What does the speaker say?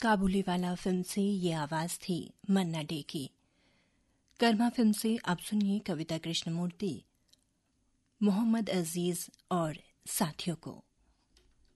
Kabuliwala film से ये आवाज थी मन्ना डे की। कर्मा फिल्म से अब सुनिए कविता कृष्णमूर्ति, मोहम्मद अजीज और साथियों को।